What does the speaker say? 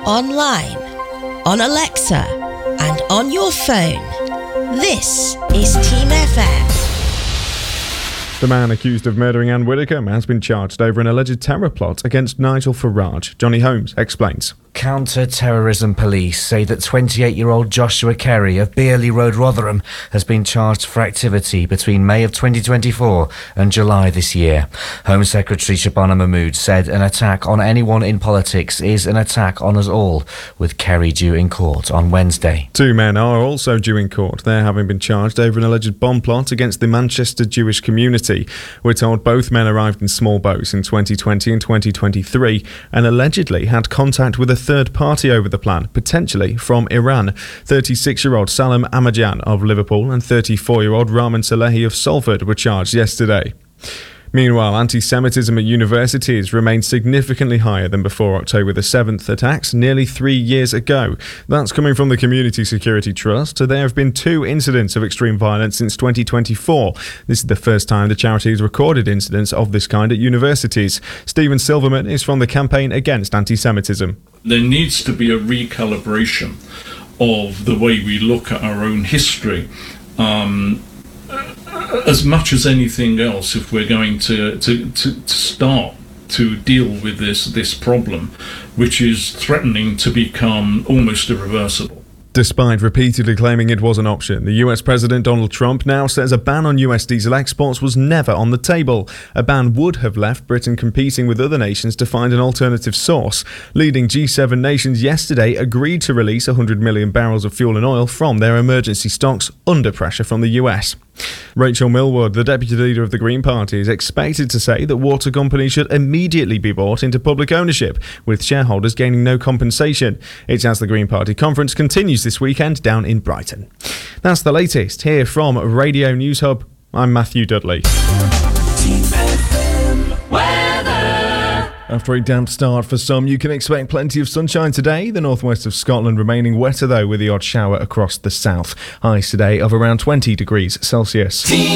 online, on Alexa, and on your phone. This is Team FM. The man accused of murdering Anne Whitaker has been charged over an alleged terror plot against Nigel Farage. Johnny Holmes explains. Counter-terrorism police say that 28-year-old Joshua Kerry of Bearley Road, Rotherham, has been charged for activity between May of 2024 and July this year. Home Secretary Shabana Mahmood said an attack on anyone in politics is an attack on us all, with Kerry due in court on Wednesday. Two men are also due in court. They're having been charged over an alleged bomb plot against the Manchester Jewish community. We're told both men arrived in small boats in 2020 and 2023 and allegedly had contact with a third party over the plan, potentially from Iran. 36-year-old Salam Ahmadjan of Liverpool and 34-year-old Rahman Salehi of Salford were charged yesterday. Meanwhile, anti-Semitism at universities remains significantly higher than before October the 7th attacks nearly 3 years ago. That's coming from the Community Security Trust. There have been 2 incidents of extreme violence since 2024. This is the first time the charity has recorded incidents of this kind at universities. Stephen Silverman is from the Campaign Against Anti-Semitism. There needs to be a recalibration of the way we look at our own history. As much as anything else, if we're going to start to deal with this problem, which is threatening to become almost irreversible. Despite repeatedly claiming it was an option, the US President Donald Trump now says a ban on US diesel exports was never on the table. A ban would have left Britain competing with other nations to find an alternative source. Leading G7 nations yesterday agreed to release 100 million barrels of fuel and oil from their emergency stocks under pressure from the US. Rachel Millward, the deputy leader of the Green Party, is expected to say that water companies should immediately be brought into public ownership, with shareholders gaining no compensation. It's as the Green Party conference continues this weekend down in Brighton. That's the latest here from Radio News Hub. I'm Matthew Dudley. After a damp start for some, you can expect plenty of sunshine today. The northwest of Scotland remaining wetter though, with the odd shower across the south. Highs today of around 20 degrees Celsius.